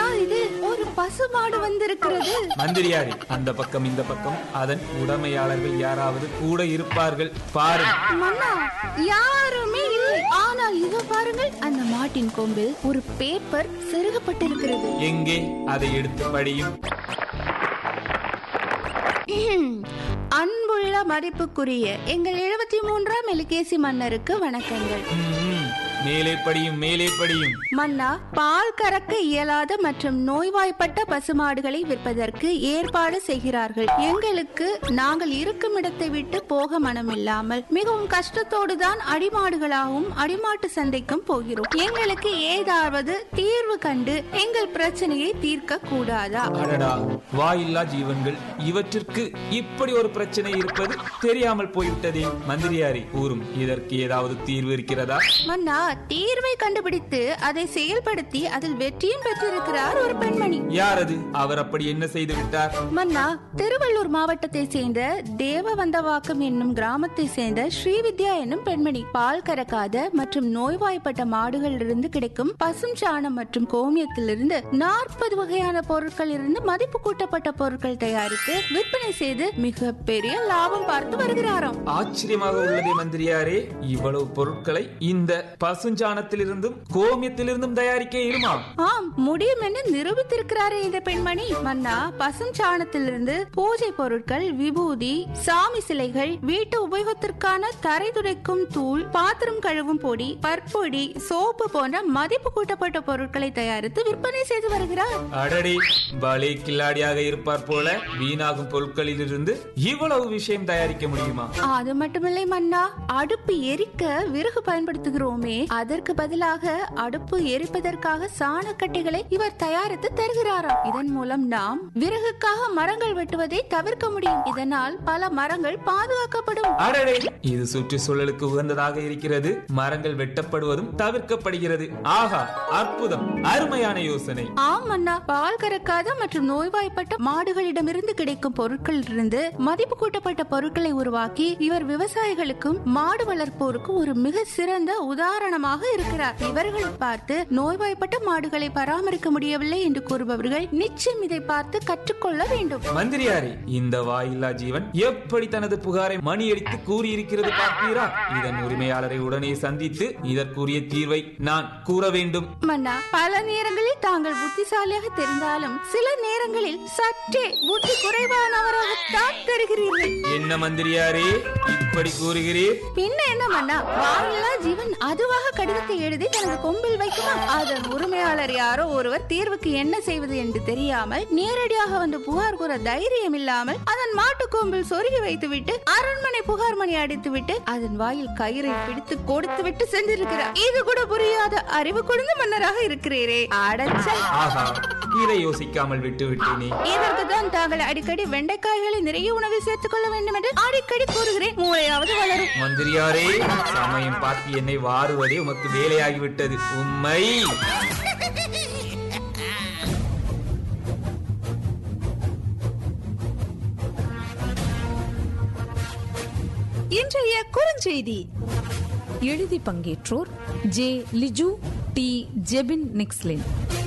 இது ஒரு பசுமாடு வந்திருக்கிறது. மந்திரியாரி, அந்த பக்கம் இந்த பக்கம் அதன் உடைமையாளர்கள் யாராவது கூட இருப்பார்கள் பாருங்கள். மன்னா, யாருமே இல்லை. ஆனால் இதோ பாருங்கள், அந்த மாட்டின் கொம்பில் ஒரு பேப்பர் செருகப்பட்டிருக்கிறது. எங்கே? அதை எடுத்து படியும். அன்புள்ள மதிப்புக்குரிய எங்கள் 73ஆம் எலிகேசி மன்னருக்கு வணக்கங்கள். மேலே படியும், மேலே படியும். மன்னா, பால் கறக்க இயலாத மற்றும் நோய்வாய்ப்பட்ட பசுமாடுகளை விற்பதற்கு ஏற்பாடு செய்கிறார்கள். எங்களுக்கு நாங்கள் இருக்கும் இடத்தை விட்டு போக மனமில்லாமல் மிகவும் கஷ்டத்தோடுதான் அடிமாடுகளாகவும் அடிமாட்டு சந்தைக்கும் போகிறோம். எங்களுக்கு ஏதாவது தீர்வு கண்டு எங்கள் பிரச்சனையை தீர்க்க கூடாதா? அடடா, வாயில்லா ஜீவன்கள், இவற்றிற்கு இப்படி ஒரு பிரச்சனை இருப்பது தெரியாமல் போய்விட்டதே. மந்திரியாரி, கூறும், இதற்கு ஏதாவது தீர்வு இருக்கிறதா? மன்னா, தீர்வை கண்டுபிடித்து அதை செயல்படுத்தி அதில் வெற்றியும் பெற்றிருக்கிறார் ஒரு பெண்மணி. யார் அது? அவர் அப்படி என்ன செய்து விட்டார்? மன்னா, திருவள்ளூர் மாவட்டத்தை சேர்ந்த தேவவந்தவாக்கம் என்னும் கிராமத்தை சேர்ந்த ஸ்ரீவித்யா என்னும் பெண்மணி பால் கறக்காத மற்றும் நோய்வாய்ப்பட்ட மாடுகளிலிருந்து கிடைக்கும் பசும் சாணம் மற்றும் கோமியத்திலிருந்து 40 வகையான பொருட்கள் இருந்து மதிப்பு கூட்டப்பட்ட பொருட்கள் தயாரித்து விற்பனை செய்து மிக பெரிய லாபம் பார்த்து வருகிறாராம். ஆச்சரியமாக உள்ளதே மந்திரியாரே, இவ்வளவு பொருட்களை இந்த பசுஞ்சாணத்திலிருந்தும் கோமியத்திலிருந்தும் தயாரிக்க இயலுமா? ஆம், முடியும் என்று நிரூபித்திருக்கிறாரே இந்த பெண்மணி. மன்னா, பசுஞ்சாணத்திலிருந்து பூஜை பொருட்கள், விபூதி, சாமி சிலைகள், வீட்டு உபயோகத்திற்கான தரை துடைக்கும் தூள், பாத்திரம் கழுவும் பொடி, பற்பொடி, சோப்பு போன்ற மதிப்பு கூட்டப்பட்ட பொருட்களை தயாரித்து விற்பனை செய்து வருகிறார். அடடே, பலே கில்லாடியாக இருப்பார் போல. வீணாகும் பொருட்களில் இருந்து இவ்வளவு விஷயம் தயாரிக்க முடியுமா? அது மட்டுமில்லை மன்னா, அடுப்பு எரிக்க விறகு பயன்படுத்துகிறோமே, அதற்கு பதிலாக அடுப்பு எரிப்பதற்காக சாணக்கட்டைகளை இவர் தயாரித்து தருகிறாராம். இதன் மூலம் நாம் விறகுக்காக மரங்கள் வெட்டுவதை தவிர்க்க முடியும். இதனால் பல மரங்கள் பாதுகாக்கப்படும். அடடே, இது சுற்றுச்சூழலுக்கு உகந்ததாக இருக்கிறது. மரங்கள் வெட்டப்படுவதும் தவிர்க்கப்படுகிறது. ஆஹா, அற்புதம், அருமையான யோசனை. ஆம் மன்னா, பால் கறக்காத மற்றும் நோய்வாய்ப்பட்ட மாடுகளிடமிருந்து கிடைக்கும் பொருட்களிலிருந்து மதிப்பு கூட்டப்பட்ட பொருட்களை உருவாக்கி இவர் விவசாயிகளுக்கும் மாடு வளர்ப்போருக்கும் ஒரு மிக சிறந்த உதாரணமாக இருக்கிறார். இவர்களை பார்த்து நோய்வாய்ப்பட்ட மாடுகளை பராமரிக்க முடியவில்லை என்று கூறுபவர்கள் நிச்சயம் இதை பார்த்து கற்றுக்கொள்ள வேண்டும். மந்திரியாரே, இந்த வாயில்லா ஜீவன் எப்படி தனது புகாரை மணியடித்து கூறியிருக்கிறது பார்த்தீரா? இதன் உரிமையாளரை உடனே சந்தித்து இதற்குரிய தீர்வை நான் கூற வேண்டும். மன்னா, பல நேரங்களில் தாங்கள் புத்திசாலியாக தெரிந்தாலும் சில நேரங்களில் சற்றே புத்தி குறைவானவராகத்தான் தெரிகிறீர்கள். என்ன மந்திரியாரே, இப்படி கூறுகிறீர்? பின்ன என்ன மன்னா, வாயில்லா ஜீவன் அதுவாக கடிதத்தை எழுதி தனது கொம்பில் வைக்குமா? அதன் உரிமையாளர் யாரோ ஒருவர் தீர்வுக்கு என்ன செய்வது என்று தெரியாமல் நேரடியாக வந்து புகார் கூற தைரியம் இல்லாமல் அதன் மாட்டு கொம்பில் சொருகி வைத்துவிட்டு அரண்மனை புகார் மணி அடித்துவிட்டு அதன் வாயில் கயிறை பிடித்து கொடுத்து விட்டு சென்றிருக்கிறார். இது கூட புரியாத அறிவு குழந்த மன்னராக இருக்கிறீரே, அடச்சல். ஆஹா, இதை யோசிக்காமல் விட்டு விட்டேனே. இதற்கு தான் தாங்கள் அடிக்கடி வெண்டைக்காய்களை நிறைய உணவை சேர்த்துக் கொள்ள வேண்டும் என்று அடிக்கடி கூறுகிறேன். மூளையாவது வளரும். மந்திரியாரே, சமயம் பார்த்து என்னை வாருவதே உமக்கு வேலையாகிவிட்டது. உண்மை. இன்றைய குறுஞ்செய்தி எழுதி பங்கேற்றோர் ஜே லிஜு, டி ஜெபின் நிக்ஸ்லின்.